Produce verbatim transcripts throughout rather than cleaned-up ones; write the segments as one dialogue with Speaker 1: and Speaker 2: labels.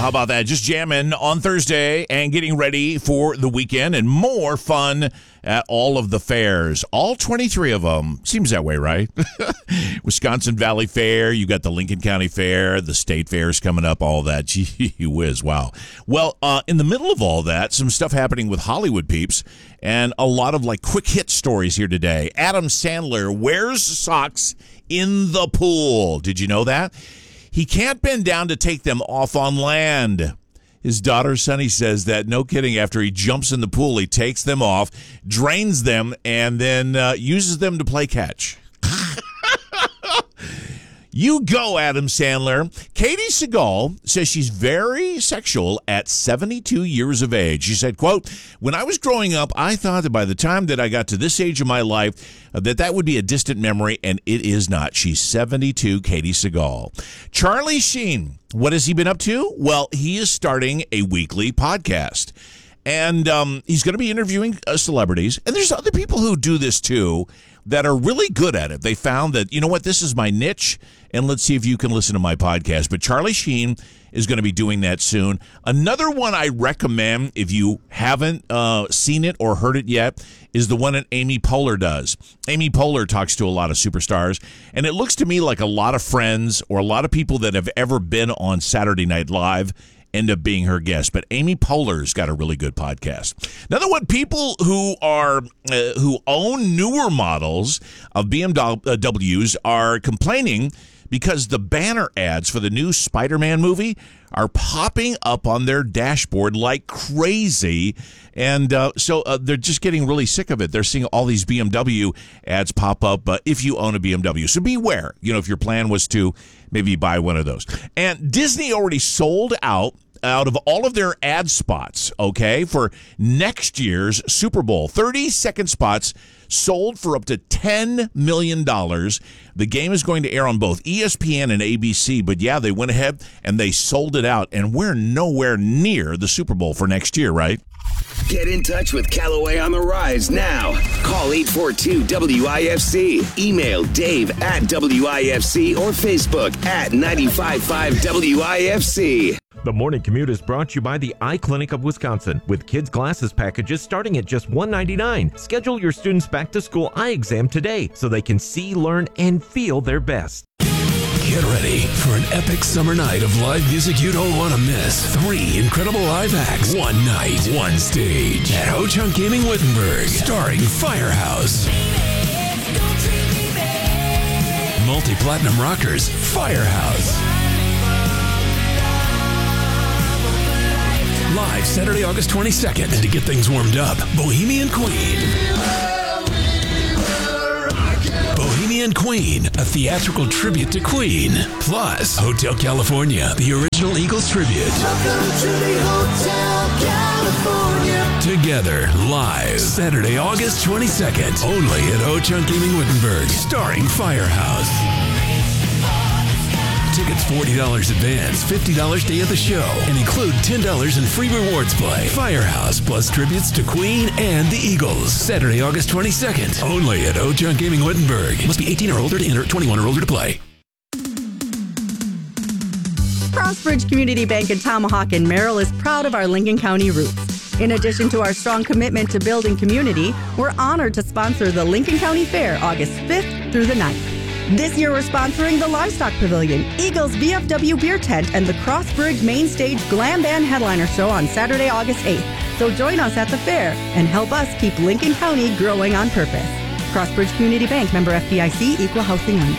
Speaker 1: how about that? Just jamming on Thursday and getting ready for the weekend and more fun at all of the fairs. All twenty-three of them. Seems that way, right? Wisconsin Valley Fair, you got the Lincoln County Fair, the state fairs coming up, all that. Gee whiz, wow. Well, uh, in the middle of all that, some stuff happening with Hollywood peeps and a lot of like quick hit stories here today. Adam Sandler wears socks in the pool. Did you know that? He can't bend down to take them off on land. His daughter, Sunny, says that, no kidding, after he jumps in the pool, he takes them off, drains them, and then uh, uses them to play catch. You go, Adam Sandler. Katie Seagal says she's very sexual at seventy-two years of age. She said, quote, "When I was growing up, I thought that by the time that I got to this age of my life, uh, that that would be a distant memory, and it is not." She's seventy-two, Katie Seagal. Charlie Sheen, what has he been up to? Well, he is starting a weekly podcast. And um, he's going to be interviewing uh, celebrities. And there's other people who do this, too, that are really good at it. They found that, you know what, this is my niche, and let's see if you can listen to my podcast. But Charlie Sheen is going to be doing that soon. Another one I recommend, if you haven't uh, seen it or heard it yet, is the one that Amy Poehler does. Amy Poehler talks to a lot of superstars, and it looks to me like a lot of friends or a lot of people that have ever been on Saturday Night Live end up being her guest. But Amy Poehler's got a really good podcast. Another one, people who are uh, who own newer models of B M Ws are complaining because the banner ads for the new Spider-Man movie are popping up on their dashboard like crazy. And uh, so uh, they're just getting really sick of it. They're seeing all these B M W ads pop up uh, if you own a B M W. So beware, you know, if your plan was to maybe buy one of those. And Disney already sold out out of all of their ad spots, okay, for next year's Super Bowl. thirty-second spots sold for up to ten million dollars. The game is going to air on both E S P N and A B C, but yeah, they went ahead and they sold it out, and we're nowhere near the Super Bowl for next year, right?
Speaker 2: Get in touch with Callaway on the Rise now. Call eight four two W I F C. Email Dave at W I F C or Facebook at ninety-five point five W I F C.
Speaker 3: The Morning Commute is brought to you by the Eye Clinic of Wisconsin, with kids' glasses packages starting at just one dollar and ninety-nine cents. Schedule your students' back-to-school eye exam today so they can see, learn, and feel their best.
Speaker 4: Get ready for an epic summer night of live music you don't want to miss. Three incredible live acts, one night, one stage at Ho-Chunk Gaming Wittenberg, starring Firehouse. Multi-platinum rockers, Firehouse. Live Saturday, August twenty-second. And to get things warmed up, Bohemian Queen. Bohemian Queen, a theatrical tribute to Queen. Plus, Hotel California, the original Eagles tribute. Welcome to the Hotel California. Together, live, Saturday, August twenty-second. Only at Ho-Chunk Gaming Wittenberg, starring Firehouse. Tickets forty dollars advance, fifty dollars day of the show, and include ten dollars in free rewards play. Firehouse plus tributes to Queen and the Eagles. Saturday, August twenty-second. Only at Ho-Chunk Gaming Wittenberg. Must be eighteen or older to enter, twenty-one or older to play.
Speaker 5: Crossbridge Community Bank in Tomahawk and Merrill is proud of our Lincoln County roots. In addition to our strong commitment to building community, we're honored to sponsor the Lincoln County Fair August fifth through the ninth. This year, we're sponsoring the Livestock Pavilion, Eagles V F W Beer Tent, and the Crossbridge Main Stage Glam Band Headliner Show on Saturday, August eighth. So join us at the fair and help us keep Lincoln County growing on purpose. Crossbridge Community Bank, member F D I C, equal housing lender.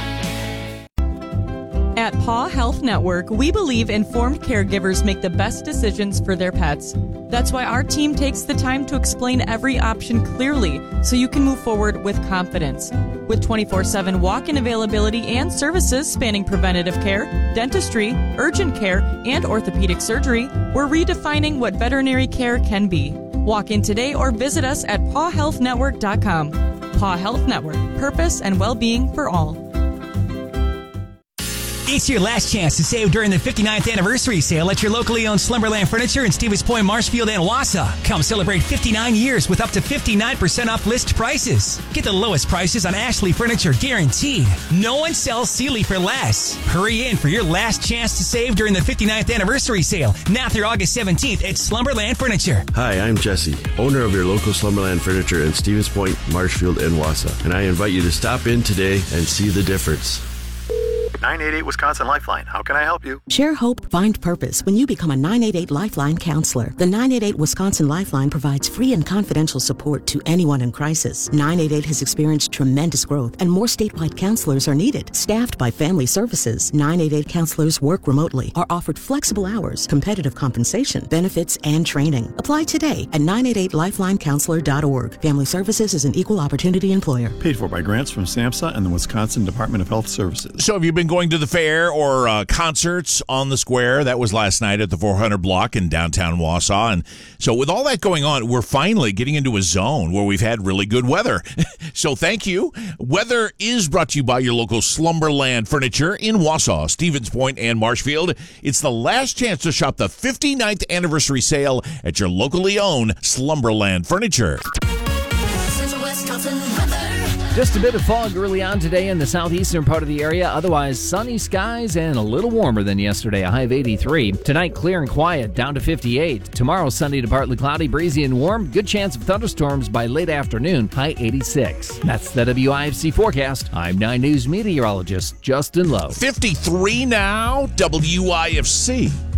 Speaker 6: At Paw Health Network, we believe informed caregivers make the best decisions for their pets. That's why our team takes the time to explain every option clearly so you can move forward with confidence. With twenty-four seven walk-in availability and services spanning preventative care, dentistry, urgent care, and orthopedic surgery, we're redefining what veterinary care can be. Walk in today or visit us at paw health network dot com. Paw Health Network, purpose and well-being for all.
Speaker 7: It's your last chance to save during the fifty-ninth anniversary sale at your locally owned Slumberland Furniture in Stevens Point, Marshfield, and Wausau. Come celebrate fifty-nine years with up to fifty-nine percent off list prices. Get the lowest prices on Ashley Furniture guaranteed. No one sells Sealy for less. Hurry in for your last chance to save during the fifty-ninth anniversary sale, now through August seventeenth at Slumberland Furniture.
Speaker 8: Hi, I'm Jesse, owner of your local Slumberland Furniture in Stevens Point, Marshfield, and Wausau, and I invite you to stop in today and see the difference.
Speaker 9: nine eight eight Wisconsin Lifeline. How can I help you?
Speaker 10: Share hope, find purpose when you become a nine eight eight Lifeline counselor. The nine eight eight Wisconsin Lifeline provides free and confidential support to anyone in crisis. nine eight eight has experienced tremendous growth, and more statewide counselors are needed. Staffed by Family Services, nine eight eight counselors work remotely, are offered flexible hours, competitive compensation, benefits, and training. Apply today at nine eight eight lifeline counselor dot org. Family Services is an equal opportunity employer.
Speaker 9: Paid for by grants from SAMHSA and the Wisconsin Department of Health Services.
Speaker 1: So have you been going to the fair or uh, concerts on the square? That was last night at the four hundred block in downtown Wausau. And so with all that going on, we're finally getting into a zone where we've had really good weather. So thank you. Weather is brought to you by your local Slumberland Furniture in Wausau, Stevens Point, and Marshfield. It's the last chance to shop the fifty-ninth anniversary sale at your locally owned Slumberland Furniture.
Speaker 11: Just a bit of fog early on today in the southeastern part of the area. Otherwise, sunny skies and a little warmer than yesterday, a high of eighty-three. Tonight, clear and quiet, down to fifty-eight. Tomorrow, sunny to partly cloudy, breezy and warm. Good chance of thunderstorms by late afternoon, high eighty-six. That's the W I F C forecast. I'm nine News meteorologist Justin Lowe.
Speaker 1: fifty-three now, W I F C.